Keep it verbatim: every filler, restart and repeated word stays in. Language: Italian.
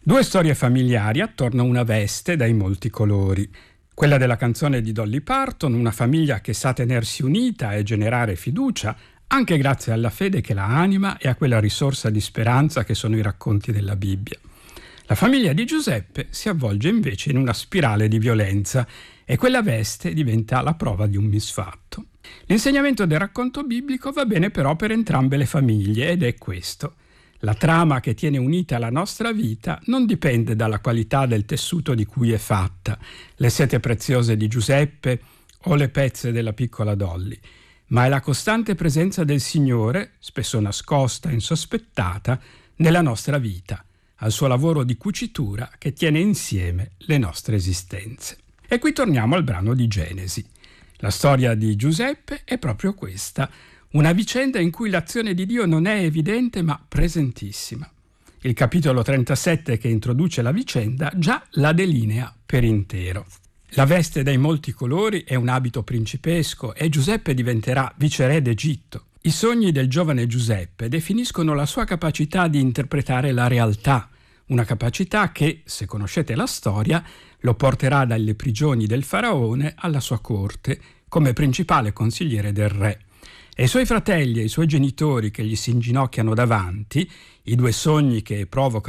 Due storie familiari attorno a una veste dai molti colori. Quella della canzone di Dolly Parton, una famiglia che sa tenersi unita e generare fiducia, anche grazie alla fede che la anima e a quella risorsa di speranza che sono i racconti della Bibbia. La famiglia di Giuseppe si avvolge invece in una spirale di violenza e quella veste diventa la prova di un misfatto. L'insegnamento del racconto biblico va bene però per entrambe le famiglie ed è questo. La trama che tiene unita la nostra vita non dipende dalla qualità del tessuto di cui è fatta, le sete preziose di Giuseppe o le pezze della piccola Dolly, ma è la costante presenza del Signore, spesso nascosta e insospettata, nella nostra vita, al suo lavoro di cucitura che tiene insieme le nostre esistenze. E qui torniamo al brano di Genesi. La storia di Giuseppe è proprio questa, una vicenda in cui l'azione di Dio non è evidente ma presentissima. Il capitolo trentasette che introduce la vicenda già la delinea per intero. La veste dai molti colori è un abito principesco e Giuseppe diventerà viceré d'Egitto. I sogni del giovane Giuseppe definiscono la sua capacità di interpretare la realtà, una capacità che, se conoscete la storia, lo porterà dalle prigioni del faraone alla sua corte come principale consigliere del re. E i suoi fratelli e i suoi genitori che gli si inginocchiano davanti, i due sogni che provocano